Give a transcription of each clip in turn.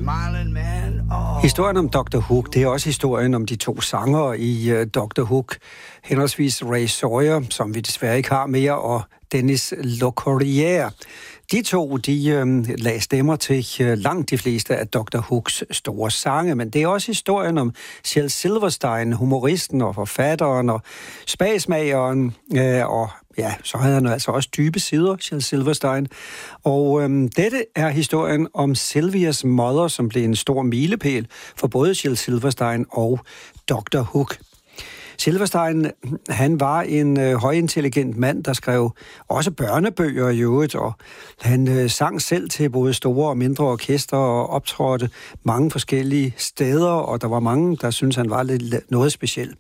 Historien om Dr. Hook, det er også historien om de to sangere i Dr. Hook, henholdsvis Ray Sawyer, som vi desværre ikke har mere, og Denis Locorriere. De to, lagde stemmer til langt de fleste af Dr. Hooks store sange, men det er også historien om Shel Silverstein, humoristen og forfatteren og spasmageren, og ja, så havde han altså også dybe sider, Shel Silverstein. Og dette er historien om Sylvia's Mother, som blev en stor milepæl for både Shel Silverstein og Dr. Hook. Silverstein, han var en højintelligent mand, der skrev også børnebøger i øvrigt, og han sang selv til både store og mindre orkester og optrådte mange forskellige steder, og der var mange, der syntes, han var lidt noget speciel.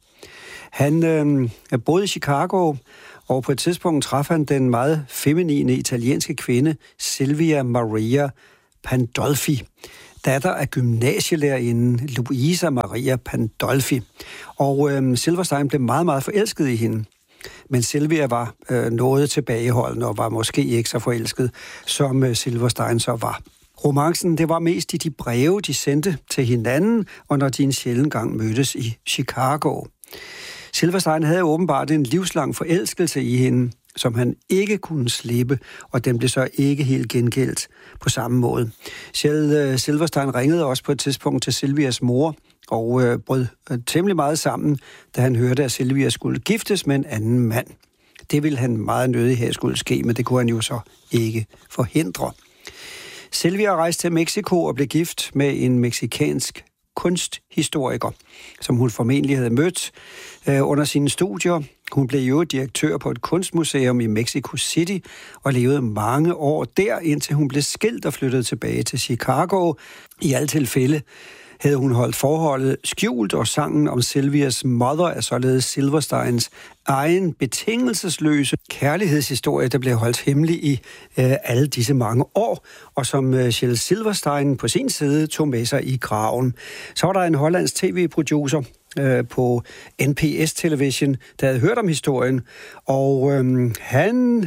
Han boede i Chicago, og på et tidspunkt traf han den meget feminine italienske kvinde Silvia Maria Pandolfi, datter af gymnasielærerinden Luisa Maria Pandolfi. Og Silverstein blev meget, meget forelsket i hende. Men Silvia var noget tilbageholdende og var måske ikke så forelsket, som Silverstein så var. Romancen, det var mest i de breve, de sendte til hinanden, og når de en sjælden gang mødtes i Chicago. Silverstein havde åbenbart en livslang forelskelse i hende, som han ikke kunne slippe, og den blev så ikke helt gengældt på samme måde. Shel Silverstein ringede også på et tidspunkt til Sylvias mor, og brød temmelig meget sammen, da han hørte, at Sylvia skulle giftes med en anden mand. Det ville han meget nødig have skulle ske, men det kunne han jo så ikke forhindre. Sylvia rejste til Mexico og blev gift med en mexikansk kunsthistoriker, som hun formentlig havde mødt under sine studier. Hun blev jo direktør på et kunstmuseum i Mexico City og levede mange år der, indtil hun blev skilt og flyttede tilbage til Chicago. I alle tilfælde havde hun holdt forholdet skjult, og sangen om Sylvia's Mother er således Silversteins egen betingelsesløse kærlighedshistorie, der blev holdt hemmelig i alle disse mange år, og som Shel Silverstein på sin side tog med sig i graven. Så var der en hollandsk tv-producer på NPS Television, der havde hørt om historien, og han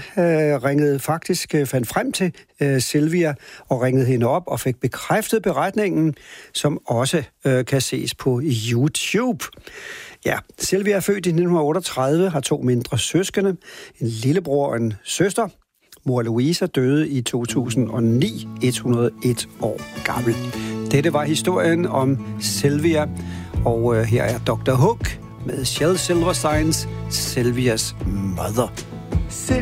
fandt frem til Sylvia og ringede hende op og fik bekræftet beretningen, som også kan ses på YouTube. Ja, Sylvia er født i 1938, har 2 mindre søskende, en lillebror og en søster. Mor Louisa døde i 2009, 101 år gammel. Dette var historien om Sylvia, og her er Dr. Hook med Shel Silversteins Sylvia's Mother.